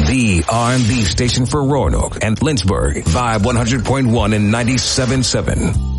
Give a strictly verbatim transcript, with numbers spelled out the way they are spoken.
the R and B station for Roanoke and Lynchburg. Vibe one hundred point one and ninety-seven point seven.